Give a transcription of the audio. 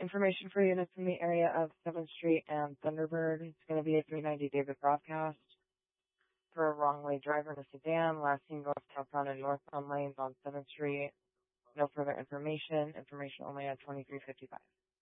Information for units in the area of 7th Street and Thunderbird. It's going to be a 390 David broadcast for a wrong-way driver in a sedan. Last seen going southbound and northbound lanes on 7th Street. No further information. Information only at 2355.